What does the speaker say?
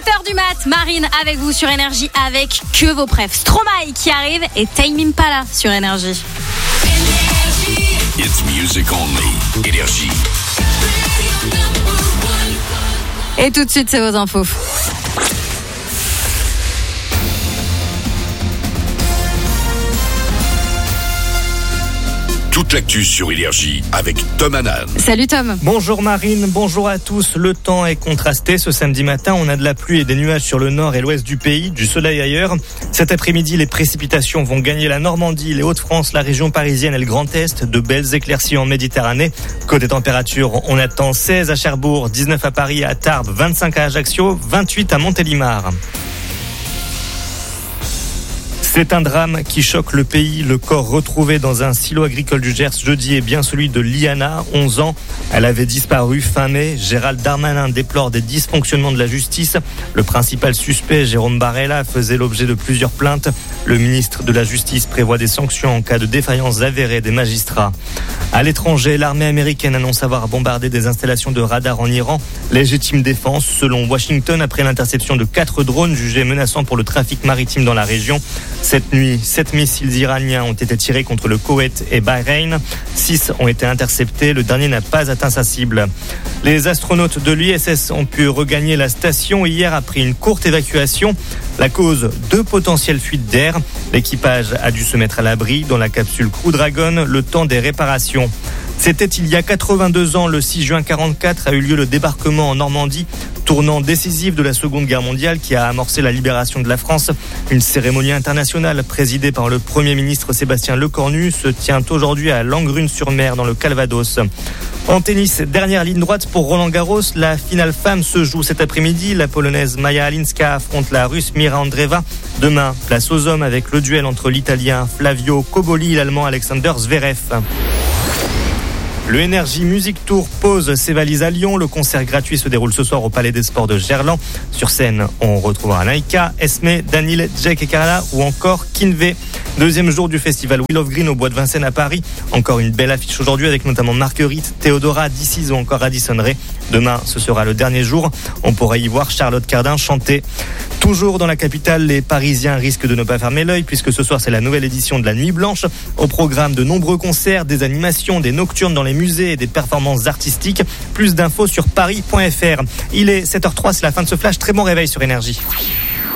7h du mat, Marine avec vous sur Énergie avec que vos préfs. Stromae qui arrive et Tame Impala sur Énergie. It's music only. Énergie. Et tout de suite, c'est vos infos. Toute l'actu sur Énergie avec Tom Hanan. Salut Tom. Bonjour Marine, bonjour à tous. Le temps est contrasté ce samedi matin. On a de la pluie et des nuages sur le nord et l'ouest du pays, du soleil ailleurs. Cet après-midi, les précipitations vont gagner la Normandie, les Hauts-de-France, la région parisienne et le Grand Est. De belles éclaircies en Méditerranée. Côté température, on attend 16 à Cherbourg, 19 à Paris, à Tarbes, 25 à Ajaccio, 28 à Montélimar. C'est un drame qui choque le pays. Le corps retrouvé dans un silo agricole du Gers jeudi est bien celui de Liana, 11 ans. Elle avait disparu fin mai. Gérald Darmanin déplore des dysfonctionnements de la justice. Le principal suspect, Jérôme Barella, faisait l'objet de plusieurs plaintes. Le ministre de la Justice prévoit des sanctions en cas de défaillance avérée des magistrats. À l'étranger, l'armée américaine annonce avoir bombardé des installations de radar en Iran. Légitime défense, selon Washington, après l'interception de 4 drones jugés menaçants pour le trafic maritime dans la région. Cette nuit, 7 missiles iraniens ont été tirés contre le Koweït et Bahreïn. 6 ont été interceptés. Le dernier n'a pas atteint sa cible. Les astronautes de l'ISS ont pu regagner la station hier après une courte évacuation. La cause, 2 potentielles fuites d'air. L'équipage a dû se mettre à l'abri dans la capsule Crew Dragon le temps des réparations. C'était il y a 82 ans, le 6 juin 1944, a eu lieu le débarquement en Normandie, tournant décisif de la Seconde Guerre mondiale qui a amorcé la libération de la France. Une cérémonie internationale présidée par le Premier ministre Sébastien Lecornu se tient aujourd'hui à Langrune-sur-Mer dans le Calvados. En tennis, dernière ligne droite pour Roland Garros. La finale femme se joue cet après-midi. La Polonaise Maja Alinska affronte la Russe Mira Andreeva. Demain, place aux hommes avec le duel entre l'Italien Flavio Cobolli et l'Allemand Alexander Zverev. Le Énergie Music Tour pose ses valises à Lyon. Le concert gratuit se déroule ce soir au Palais des Sports de Gerland. Sur scène, on retrouvera Naïka, Esme, Daniel, Jake et Carla ou encore Kinvey. Deuxième jour du festival Wheel of Green au Bois de Vincennes à Paris. Encore une belle affiche aujourd'hui avec notamment Marguerite, Théodora, DC's ou encore Addison Rae. Demain, ce sera le dernier jour. On pourra y voir Charlotte Cardin chanter. Toujours dans la capitale, les Parisiens risquent de ne pas fermer l'œil puisque ce soir, c'est la nouvelle édition de la Nuit Blanche. Au programme, de nombreux concerts, des animations, des nocturnes dans les musées et des performances artistiques. Plus d'infos sur paris.fr. Il est 7h03, c'est la fin de ce flash. Très bon réveil sur Énergie.